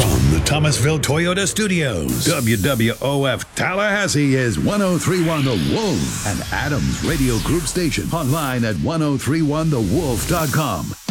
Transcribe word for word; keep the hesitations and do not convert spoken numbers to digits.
From the Thomasville Toyota Studios, W W O F Tallahassee is ten thirty-one The Wolf, and Adams Radio Group Station. Online at ten thirty-one the wolf dot com.